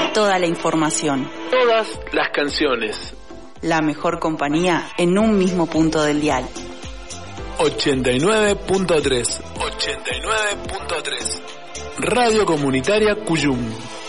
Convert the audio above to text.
toda la información. Todas las canciones. La mejor compañía en un mismo punto del dial. 89.3. 89.3. Radio Comunitaria Cuyum.